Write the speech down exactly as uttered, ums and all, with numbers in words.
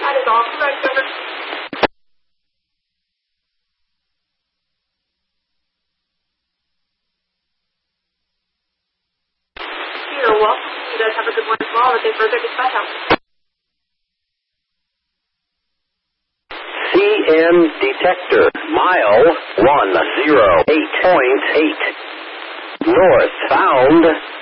That is all correct, over. You're welcome. You guys have a good one as well. If they further dispatch out. C M detector, mile one zero eight point eight. Northbound.